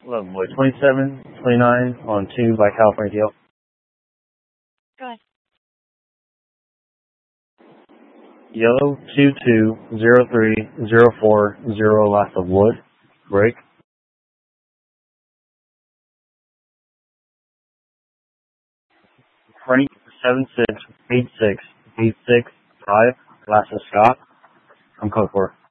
11 boy, 27, 29 on 2 by California Deal. Go ahead. Yellow 220304 last of wood. Break. Frank 768665 last of Scott. I'm code 4.